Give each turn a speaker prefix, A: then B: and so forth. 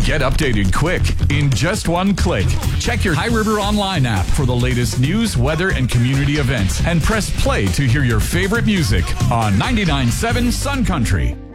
A: Get updated quick in just one click. Check your High River Online app for the latest news, weather, and community events. And press play to hear your favorite music on 99.7 Sun Country.